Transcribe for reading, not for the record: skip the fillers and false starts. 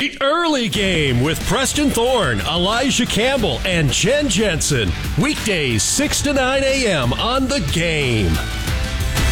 The Early Game with Preston Thorne, Elijah Campbell, and Jen Jensen. Weekdays 6 to 9 a.m. on The Game.